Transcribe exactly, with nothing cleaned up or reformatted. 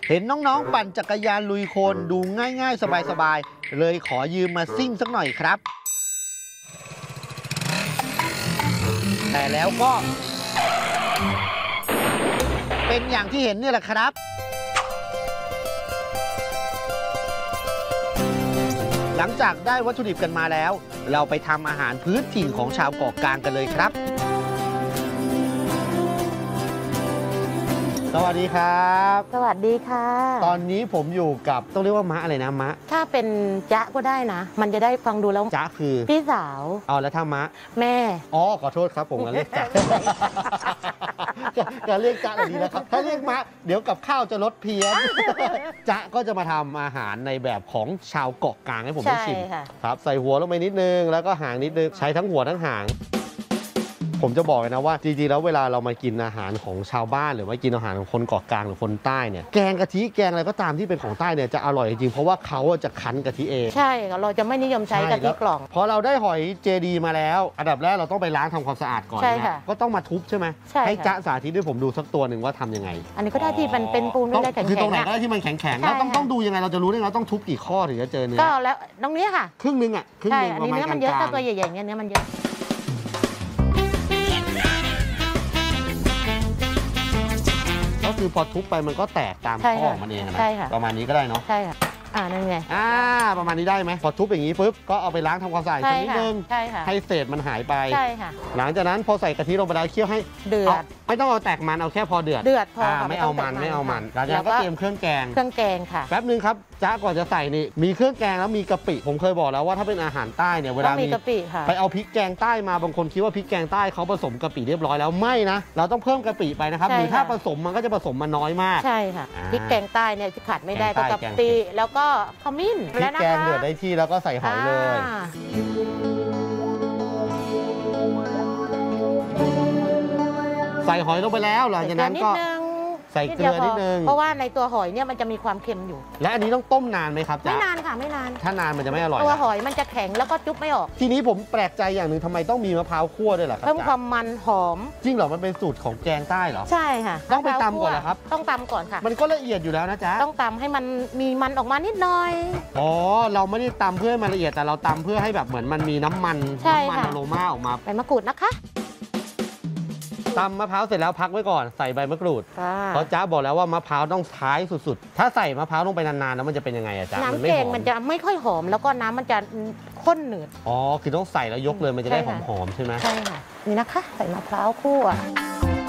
เห็นน้องๆปั่นจักรยานลุยโคลนดูง่ายๆสบายๆเลยขอยืมมาซิ่งสักหน่อยครับแต่แล้วก็เป็นอย่างที่เห็นนี่แหละครับหลังจากได้วัตถุดิบกันมาแล้วเราไปทำอาหารพื้นถิ่นของชาวเกาะกลางกันเลยครับสวัสดีครับสวัสดีค่ะตอนนี้ผมอยู่กับต้องเรียกว่ามะอะไรนะมะถ้าเป็นจ๊ะก็ได้นะมันจะได้ฟังดูแล้วจ๊ะคือพี่สาวเอาแล้วถ้ามะแม่อ๋อขอโทษครับผมก็เรียกจ๊ะก็เรียกจ๊ะแบบนี้นะครับถ้าเรียกมะเดี๋ยวกับข้าวจะลดเพี้ยนจ๊ะก็จะมาทำอาหารในแบบของชาวเกาะกลางให้ผมได้ชิมครับใส่หัวลงไปนิดนึงแล้วก็หางนิดนึงใช้ทั้งหัวทั้งหางผมจะบอกเลยนะว่าจริงๆแล้วเวลาเรามากินอาหารของชาวบ้านหรือว่ากินอาหารของคนเกาะกลางหรือคนใต้เนี่ยแกงกะทิแกงอะไรก็ตามที่เป็นของใต้เนี่ยจะอร่อยจริงๆเพราะว่าเขาจะคั้นกะทิเองใช่เราจะไม่นิยมใช้กะทิกล่องพอเราได้หอยเจดีมาแล้วอันดับแรกเราต้องไปล้างทำความสะอาดก่อนนะก็ต้องมาทุบใช่ไหมให้จ๊ะสาธิตด้วยผมดูสักตัวหนึ่งว่าทำยังไงอันนี้ก็ได้ที่มันเป็นปูนไม่ได้แข็งๆคือตรงไหนก็ได้ที่มันแข็งๆแล้วต้องต้องดูยังไงเราจะรู้ได้เราต้องทุบกี่ข้อถึงจะเจอเนื้อก็แล้วตรงนี้ค่ะครึ่งนึงอ่ะครึ่งนึงประมาณกลางๆเนื้อมันเยอะถ้าตัวใหญ่ๆเงี้ยเนื้อมันเยอะก็คือพอทุบไปมันก็แตกตามข้อของมันเองนะประมาณนี้ก็ได้เนาะใช่ค่ะอ่านั่นไงอ่าประมาณนี้ได้ไหมพอทุบอย่างนี้ปุ๊บก็เอาไปล้างทำความสะอาดนิดนึงให้เศษมันหายไปใช่ค่ะหลังจากนั้นพอใส่กะทิลงไปแล้วเคี่ยวให้เดือดไม่ต้องเอาแตกมันเอาแค่พอเดือดเดือดพอไม่เอามันไม่เอามันหลังจากนั้นก็เตรียมเครื่องแกงเครื่องแกงค่ะแป๊บนึงครับจ๊ะก่อนจะใส่นี่มีเครื่องแกงแล้วมีกะปิผมเคยบอกแล้วว่าถ้าเป็นอาหารใต้เนี่ยเวลามีกะปิค่ะไปเอาพริกแกงใต้มาบางคนคิดว่าพริกแกงใต้เขาผสมกะปิเรียบร้อยแล้วไม่นะเราต้องเพิ่มกะปิไปนะครับหรือถ้าผสมมันก็จะผสมมาน้อยมากใช่ค่ะพริกแกงใต้เนี่ยที่ขาดไม่ได้ก็กะปิแล้วก็ขมิ้นพริกแกงเดือดได้ที่แล้วก็ใส่หอยเลยใส่หอยลงไปแล้วหลังจากนั้นก็ใส่เกลือนิดนึงเพราะว่าในตัวหอยเนี่ยมันจะมีความเค็มอยู่และอันนี้ต้องต้มนานไหมครับจ๊ะไม่นานค่ะไม่นานถ้านานมันจะไม่อร่อยตัวหอยมันจะแข็งแล้วก็จุ๊บไม่ออกทีนี้ผมแปลกใจอย่างหนึ่งทำไมต้องมีมะพร้าวคั่วด้วยล่ะครับเพิ่มความมันหอมจริงเหรอมันเป็นสูตรของแกงใต้เหรอใช่ค่ะต้องไปตำก่อนเหรอครับต้องตำก่อนค่ะมันก็ละเอียดอยู่แล้วนะจ๊ะต้องตำให้มันมีมันออกมานิดหน่อยอ๋อเราไม่ได้ตำเพื่อให้มันละเอียดแต่เราตำเพื่อให้แบบเหมือนมันมีน้ำมันน้ำมันอโรมาออกมาใบมะกรูดนะคะตำมะพร้าวเสร็จแล้วพักไว้ก่อนใส่ใบมะกรูดเพราะจ๊ะบอกแล้วว่ามะพร้าวต้องท้ายสุดๆถ้าใส่มะพร้าวลงไปนานๆแล้วมันจะเป็นยังไงอะจ๊ะน้ำแกงมันจะไม่ค่อยหอมแล้วก็น้ำมันจะข้นหนืดอ๋อคือต้องใส่แล้วยกเลยมันจะได้หอมๆใช่ไหมใช่ค่ะนี่นะคะใส่มะพร้าวคั่ว